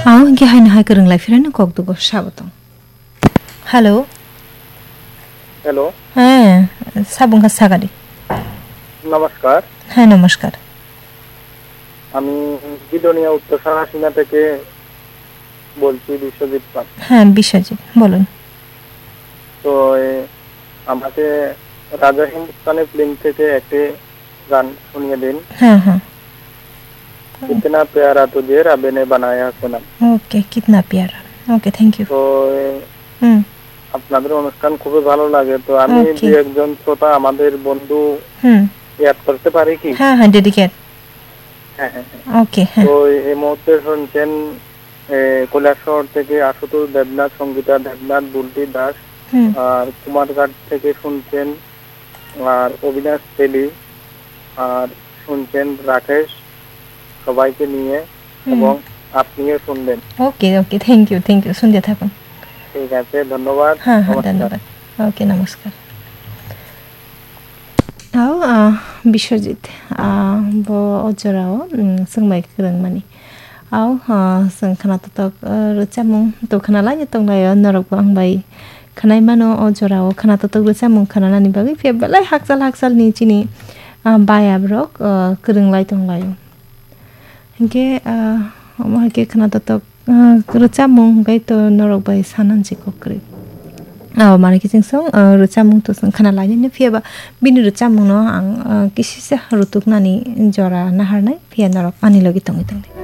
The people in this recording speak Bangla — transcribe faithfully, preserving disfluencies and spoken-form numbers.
Aw ge haina hai kereng lai firana kok dugo sabatong. Hello. Hello হ্যাঁ সাবুং সাগারি। নমস্কার হ্যাঁ নমস্কার। আমি বিলোনিয়া উত্তর সারাসীনা থেকে বলছি বিশ্বজিৎ পাল। হ্যাঁ বিশ্বজিৎ বলুন। তো এ, আমাকে রাজা হিন্দুস্তানি ফিল্ম থেকে একটি গান শুনিয়ে দিন। হ্যাঁ হ্যাঁ কিতনা প্যারা তুঝে রবে নে বানায়া সনম। ওকে কিতনা প্যারা। Okay thank you. তো এ, হুম আপনাদের অনুষ্ঠান খুবই ভালো লাগে। তো আমি ওকে। যে একজন শ্রোতা আমাদের বন্ধু হুম অ্যাড করতে পারি কি? হ্যাঁ হ্যাঁ ডেডিকেট। হ্যাঁ হ্যাঁ হ্যাঁ। ওকে হ্যাঁ। তো এই মুহূর্তে শুনছেন এ, কৈলাসহর থেকে আশুতোষ দেবনাথ, সঙ্গীতা দেবনাথ, বুলটি দাস, হুম আর কুমারঘাট থেকে শুনছেন আর অবিনাশ তেলি, আর শুনছেন রাকেশ, সবাইকে নিয়ে, হুম। এবং আপনিও শুনবেন। ওকে okay thank you thank you শুনতে থাকুন। ঠিক আছে, ধন্যবাদ। হ্যাঁ হ্যাঁ নমস্কার। ধন্যবাদ। ওকে নমস্কার। Aw uh, Bishwajit uh, bo ojorao sungbai kereng mani. Aw uh, sung khana totok rucamung to khana lanya tong layo norok bang bai khanai mano ojorao khana totok rucamung khana nani bagi fe belai haksal haksal ni chini baya brok kereng lai tong layo. Hingke mo hake khana totok rucamung gai to norok bai sanan jikokri. Aw mari kising song rucamung to sung khana lai ni fiaba bini rucamung no ang kisi se rutuk nani jora nahar nai fia norok ani logi tongi tongi.